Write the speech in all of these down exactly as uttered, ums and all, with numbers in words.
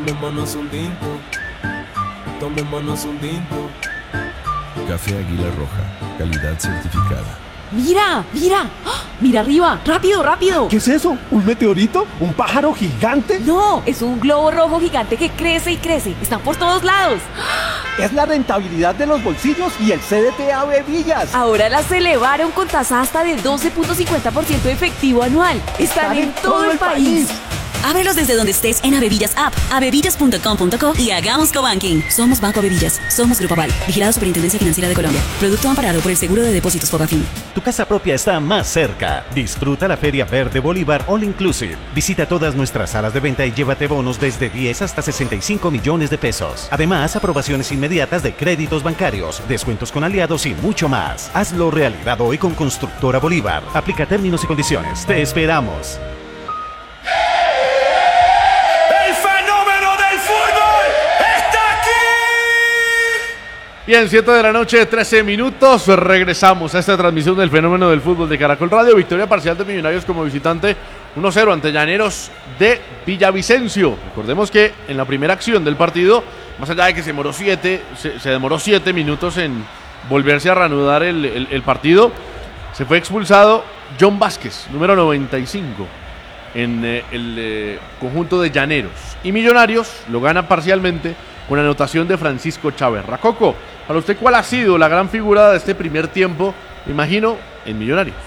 Tomémonos un tinto, tomémonos un tinto. Café Águila Roja, calidad certificada. ¡Mira! ¡Mira! ¡Ah! ¡Mira arriba! ¡Rápido, rápido! ¿Qué es eso? ¿Un meteorito? ¿Un pájaro gigante? No, es un globo rojo gigante que crece y crece. Están por todos lados. Es la rentabilidad de los bolsillos y el C D T Ave Villas. Ahora las elevaron con tasa hasta de doce punto cincuenta por ciento efectivo anual. Están, Están en, en todo, todo el país. país. Ábrelos desde donde estés en Avevillas App, avevillas punto com punto co y hagamos cobanking. Somos Banco Avevillas. Somos Grupo Aval. Vigilado Superintendencia Financiera de Colombia. Producto amparado por el Seguro de Depósitos Fogafín. Tu casa propia está más cerca. Disfruta la Feria Verde Bolívar All Inclusive. Visita todas nuestras salas de venta y llévate bonos desde diez hasta sesenta y cinco millones de pesos. Además, aprobaciones inmediatas de créditos bancarios, descuentos con aliados y mucho más. Hazlo realidad hoy con Constructora Bolívar. Aplica términos y condiciones. Te esperamos. Bien, siete de la noche, trece minutos, regresamos a esta transmisión del fenómeno del fútbol de Caracol Radio. Victoria parcial de Millonarios como visitante, uno cero ante Llaneros de Villavicencio. Recordemos que en la primera acción del partido, más allá de que se demoró siete, se, se demoró siete minutos en volverse a reanudar el, el, el partido, se fue expulsado John Vázquez, número noventa y cinco, en eh, el eh, conjunto de Llaneros. Y Millonarios lo gana parcialmente con anotación de Francisco Chávez. Racoco, para usted, ¿cuál ha sido la gran figura de este primer tiempo? Me imagino, en Millonarios.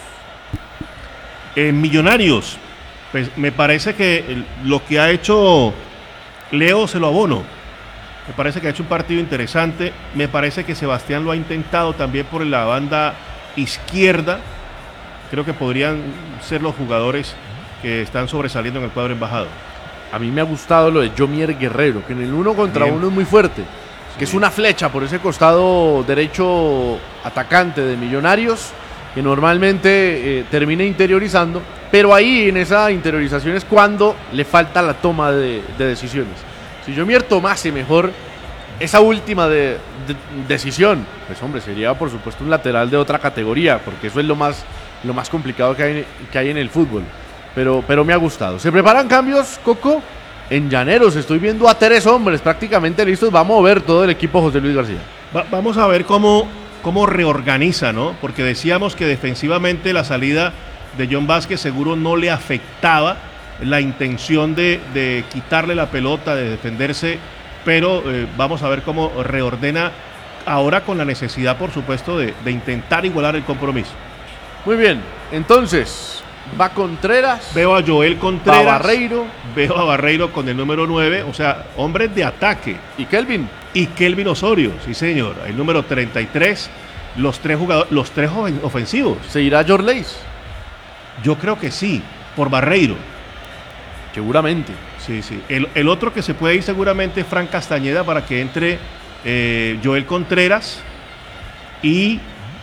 En Millonarios, pues me parece que el, lo que ha hecho Leo se lo abono. Me parece que ha hecho un partido interesante. Me parece que Sebastián lo ha intentado también por la banda izquierda. Creo que podrían ser los jugadores que están sobresaliendo en el cuadro embajado. A mí me ha gustado lo de Yomier Guerrero, que en el uno contra Bien. uno es muy fuerte, que sí. es una flecha por ese costado derecho atacante de Millonarios, que normalmente eh, termina interiorizando, pero ahí en esa interiorización es cuando le falta la toma de, de decisiones. Si Yomier tomase mejor esa última de, de, decisión, pues hombre, sería por supuesto un lateral de otra categoría, porque eso es lo más, lo más complicado que hay, que hay en el fútbol. Pero, pero me ha gustado. ¿Se preparan cambios, Coco? En Llaneros estoy viendo a tres hombres prácticamente listos. Va a mover todo el equipo José Luis García. Va, vamos a ver cómo, cómo reorganiza, ¿no? Porque decíamos que defensivamente la salida de John Vázquez seguro no le afectaba la intención de, de quitarle la pelota, de defenderse, pero eh, vamos a ver cómo reordena ahora con la necesidad, por supuesto, de, de intentar igualar el compromiso. Muy bien, entonces va Contreras. Veo a Joel Contreras. Va Barreiro. Veo a Barreiro con el número nueve, o sea, hombres de ataque. ¿Y Kelvin? Y Kelvin Osorio, sí señor, el número treinta y tres, los tres jugadores, los tres ofensivos. ¿Se irá Jorleis? Yo creo que sí, por Barreiro. Seguramente. Sí, sí. El, el otro que se puede ir seguramente es Frank Castañeda para que entre eh, Joel Contreras y...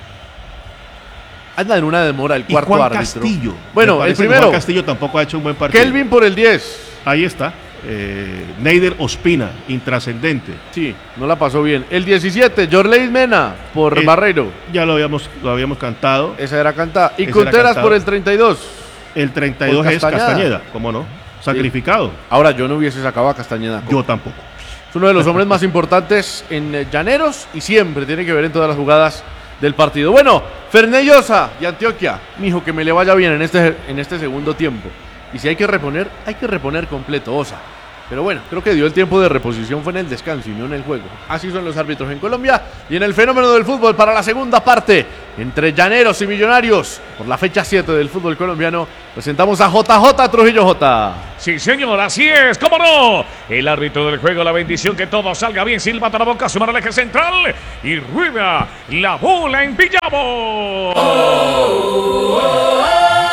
Anda en una demora el cuarto Juan árbitro. Castillo. Bueno, el primero. Juan Castillo tampoco ha hecho un buen partido. Kelvin por el diez. Ahí está. Eh, Neider Ospina, intrascendente. Sí, no la pasó bien. El diecisiete, Jorleis Mena por eh, Barreiro. Ya lo habíamos, lo habíamos cantado. Esa era cantada. Y Contreras por el treinta y dos. El treinta y dos es Castañeda, ¿cómo no? Sacrificado. Sí. Ahora yo no hubiese sacado a Castañeda. Yo tampoco. Es uno de los hombres más importantes en Llaneros y siempre tiene que ver en todas las jugadas del partido. Bueno, Fernández Llosa y Antioquia, mijo, que me le vaya bien en este, en este segundo tiempo. Y si hay que reponer, hay que reponer completo, Osa. Pero bueno, creo que dio el tiempo de reposición, fue en el descanso y no en el juego. Así son los árbitros en Colombia y en el fenómeno del fútbol para la segunda parte entre Llaneros y Millonarios. Por la fecha siete del fútbol colombiano, presentamos a J J Trujillo J. Sí, señor, así es, ¿cómo no? El árbitro del juego, la bendición que todo salga bien, silba a la boca, sumar al eje central y rueda la bola en Villavo. Oh, oh, oh,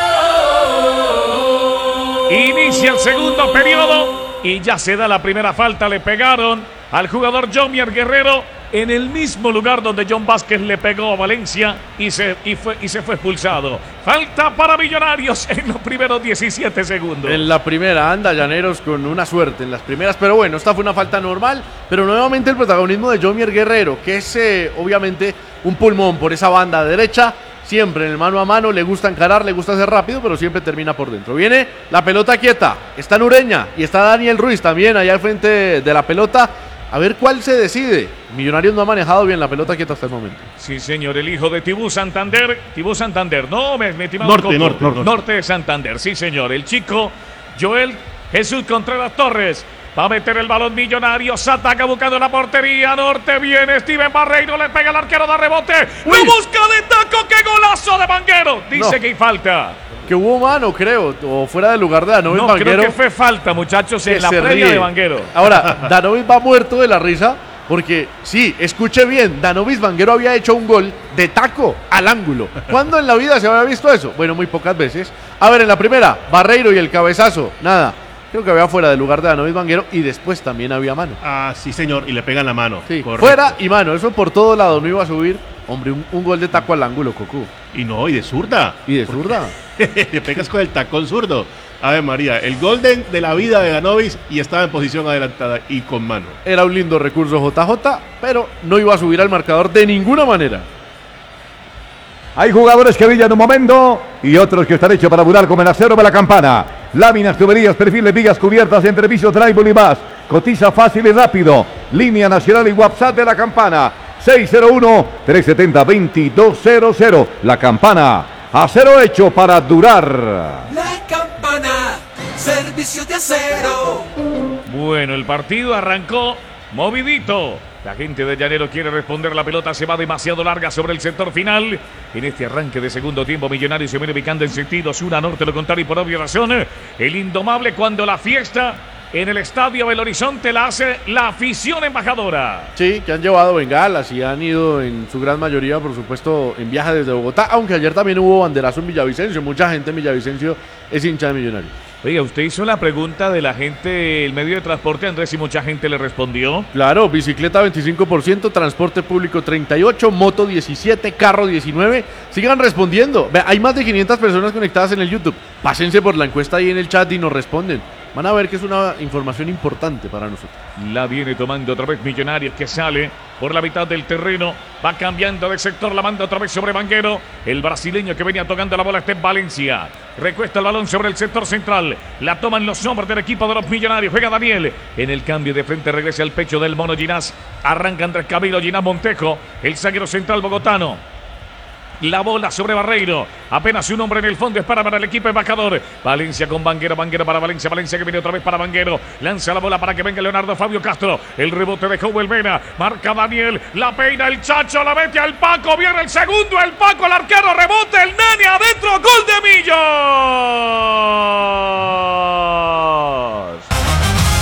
oh. Inicia el segundo periodo. Y ya se da la primera falta, le pegaron al jugador Yomier Guerrero en el mismo lugar donde John Vázquez le pegó a Valencia y se, y fue, y se fue expulsado. Falta para Millonarios en los primeros diecisiete segundos. En la primera anda Llaneros con una suerte en las primeras, pero bueno, esta fue una falta normal, pero nuevamente el protagonismo de Yomier Guerrero, que es eh, obviamente un pulmón por esa banda derecha, siempre en el mano a mano, le gusta encarar, le gusta ser rápido, pero siempre termina por dentro. Viene la pelota quieta, está Nureña y está Daniel Ruiz también allá al frente de la pelota. A ver cuál se decide. Millonarios no ha manejado bien la pelota quieta hasta el momento. Sí, señor, el hijo de Tibú Santander. Tibú Santander, no, me metí mal. Norte, norte, norte. Norte de Santander, sí, señor. El chico Joel Jesús Contreras Torres. Va a meter el balón Millonarios, ataca buscando la portería, Norte viene, Steven Barreiro, le pega al arquero, da rebote, Uy. lo busca de taco, ¡qué golazo de Vanguero! Dice No. que hay falta. Que hubo mano, creo, o fuera del lugar de Danovic No, Vanguero. creo que fue falta, muchachos, que en la se previa ríe. de Vanguero. Ahora, Danovic va muerto de la risa, porque sí, escuche bien, Danovic Vanguero había hecho un gol de taco al ángulo. ¿Cuándo en la vida se había visto eso? Bueno, muy pocas veces. A ver, en la primera, Barreiro y el cabezazo, nada. Creo que había fuera del lugar de Danovic Vanguero y después también había mano. Ah, sí, señor, y le pegan la mano. Sí, Correcto. fuera y mano, eso por todo lado no iba a subir. Hombre, un, un gol de taco al ángulo, Cocu. Y no, y de zurda. Y de zurda. Le pegas con el tacón zurdo. A ver, María, el gol de, de la vida de Danovic y estaba en posición adelantada y con mano. Era un lindo recurso J J, pero no iba a subir al marcador de ninguna manera. Hay jugadores que brillan un momento y otros que están hechos para durar como el acero de la campana. Láminas, tuberías, perfiles, vigas cubiertas, entrepisos, drywall y más. Cotiza fácil y rápido. Línea nacional y WhatsApp de la campana. seis cero uno, tres siete cero, dos dos cero cero. La campana. Acero hecho para durar. La campana, servicio de acero. Bueno, el partido arrancó movidito. La gente de Llanero quiere responder, la pelota se va demasiado larga sobre el sector final. En este arranque de segundo tiempo, Millonarios se viene ubicando en sentido sur a norte, lo contrario y por obvia razón. El indomable cuando la fiesta en el estadio Belo Horizonte la hace la afición embajadora. Sí, que han llevado bengalas y han ido en su gran mayoría, por supuesto, en viaje desde Bogotá, aunque ayer también hubo banderazo en Villavicencio. Mucha gente en Villavicencio es hincha de Millonarios. Oiga, usted hizo la pregunta de la gente, el medio de transporte, Andrés, y mucha gente le respondió. Claro, bicicleta veinticinco por ciento, transporte público treinta y ocho por ciento, moto diecisiete por ciento, carro diecinueve por ciento. Sigan respondiendo. Ve, hay más de quinientas personas conectadas en el YouTube. Pásense por la encuesta ahí en el chat y nos responden. Van a ver que es una información importante para nosotros. La viene tomando otra vez Millonarios, que sale por la mitad del terreno. Va cambiando de sector, la manda otra vez sobre Vanguero. El brasileño que venía tocando la bola está en Valencia. Recuesta el balón sobre el sector central. La toman los hombres del equipo de los Millonarios. Juega Daniel. En el cambio de frente regresa al pecho del mono Ginás. Arranca Andrés Camilo, Ginás Montejo. El zaguero central bogotano. La bola sobre Barreiro. Apenas un hombre en el fondo. Es para, para el equipo embajador. Valencia con Vanguero. Vanguero para Valencia. Valencia que viene otra vez para Vanguero. Lanza la bola para que venga Leonardo Fabio Castro. El rebote de Joel Vena. Marca Daniel. La peina el Chacho. La mete al Paco. Viene el segundo. El Paco. El arquero. Rebote. El Nene adentro. Gol de Millo.